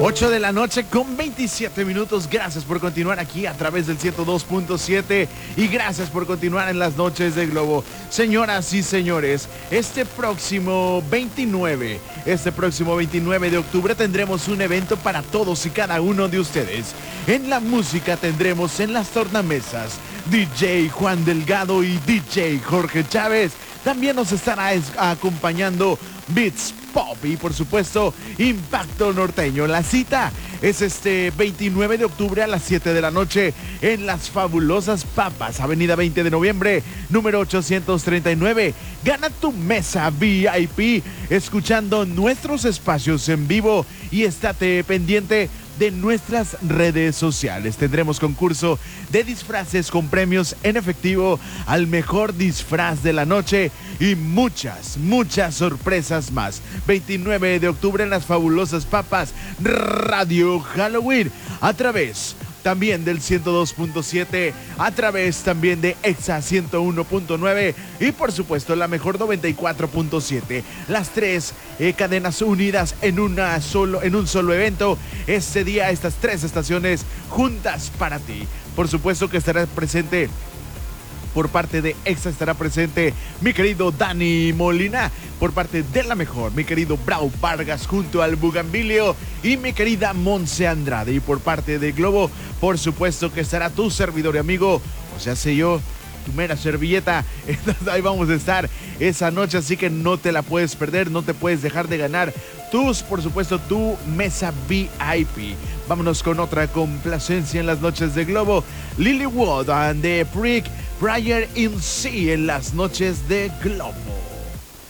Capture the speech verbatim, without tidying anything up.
ocho de la noche con veintisiete minutos. Gracias por continuar aquí a través del ciento dos punto siete y gracias por continuar en las noches de Globo. Señoras y señores, este próximo veintinueve, este próximo veintinueve de octubre tendremos un evento para todos y cada uno de ustedes. En la música tendremos en las tornamesas D J Juan Delgado y D J Jorge Chávez. También nos estará acompañando Beats Pop y por supuesto Impacto Norteño. La cita es este veintinueve de octubre a las siete de la noche en Las Fabulosas Papas, avenida veinte de noviembre, número ochocientos treinta y nueve. Gana tu mesa V I P escuchando nuestros espacios en vivo y estate pendiente de nuestras redes sociales. Tendremos concurso de disfraces con premios en efectivo al mejor disfraz de la noche y muchas, muchas sorpresas más. veintinueve de octubre en Las Fabulosas Papas, Radio Halloween, a través también del ciento dos punto siete, a través también de Exa ciento uno punto nueve y por supuesto la mejor noventa y cuatro punto siete. Las tres eh, cadenas unidas en, una solo, en un solo evento. Este día estas tres estaciones juntas para ti. Por supuesto que estará presente por parte de Exa, estará presente mi querido Dani Molina. Por parte de la mejor, mi querido Brau Vargas junto al Bugambilio y mi querida Monse Andrade. Y por parte de Globo, por supuesto que estará tu servidor y amigo, o sea, sé yo, tu mera servilleta. Entonces ahí vamos a estar esa noche, así que no te la puedes perder, no te puedes dejar de ganar tus, por supuesto, tu mesa V I P. Vámonos con otra complacencia en las noches de Globo. Lilywood and the Prick, Prayer in Sea en las noches de Globo.